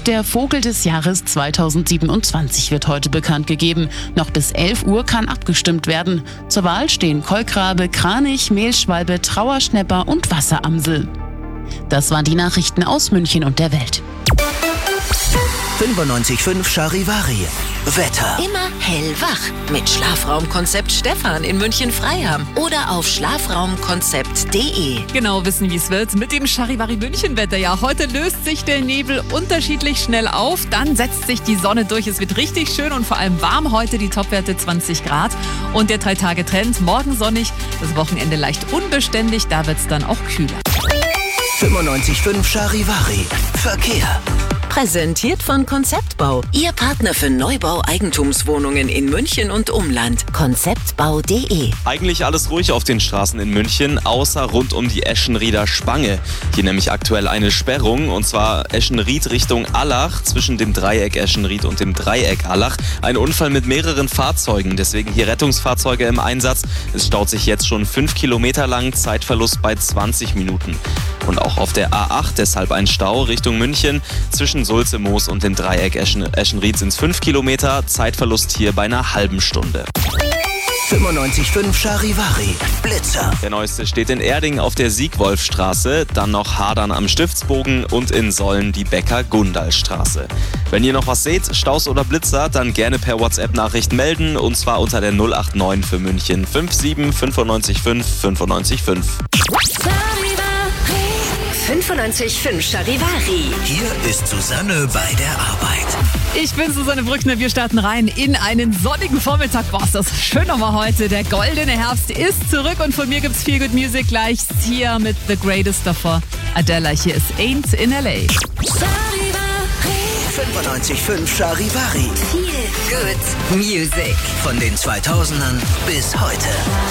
der Vogel des Jahres 2027 wird heute bekannt gegeben. Noch bis 11 Uhr kann abgestimmt werden. Zur Wahl stehen Kolkrabe, Kranich, Mehlschwalbe, Trauerschnäpper und Wasseramsel. Das waren die Nachrichten aus München und der Welt. 95.5 Charivari. Wetter. Immer hellwach mit Schlafraumkonzept Stefan in München-Freiham oder auf schlafraumkonzept.de. Genau wissen, wie es wird mit dem Charivari München-Wetter. Ja, heute löst sich der Nebel unterschiedlich schnell auf, dann setzt sich die Sonne durch. Es wird richtig schön und vor allem warm. Heute die Topwerte 20 Grad und der 3-Tage-Trend. Morgen sonnig, das Wochenende leicht unbeständig, da wird es dann auch kühler. 95.5 Charivari. Verkehr. Präsentiert von Konzeptbau. Ihr Partner für Neubau-Eigentumswohnungen in München und Umland. Konzeptbau.de. Eigentlich alles ruhig auf den Straßen in München, außer rund um die Eschenrieder Spange. Hier nämlich aktuell eine Sperrung, und zwar Eschenried Richtung Allach, zwischen dem Dreieck Eschenried und dem Dreieck Allach. Ein Unfall mit mehreren Fahrzeugen, deswegen hier Rettungsfahrzeuge im Einsatz. Es staut sich jetzt schon 5 Kilometer lang, Zeitverlust bei 20 Minuten. Und auch auf der A8 deshalb ein Stau Richtung München. Zwischen Sulze, Moos und dem Dreieck Eschenried sind es 5 Kilometer, Zeitverlust hier bei einer halben Stunde. 95.5 Charivari. Blitzer. Der neueste steht in Erding auf der Siegwolfstraße, dann noch Hadern am Stiftsbogen und in Sollen die Becker-Gundal-Straße. Wenn ihr noch was seht, Staus oder Blitzer, dann gerne per WhatsApp-Nachricht melden, und zwar unter der 089 für München 57 95 5 95 5. 95.5 Charivari. Hier ist Susanne bei der Arbeit. Ich bin Susanne Brückner, wir starten rein in einen sonnigen Vormittag. Boah, ist das schön nochmal heute. Der goldene Herbst ist zurück und von mir gibt's viel Good Music gleich. Sia mit The Greatest davor. Adela, hier ist Ain't in L.A. 95.5 Charivari. Viel Good Music. Von den 2000ern bis heute.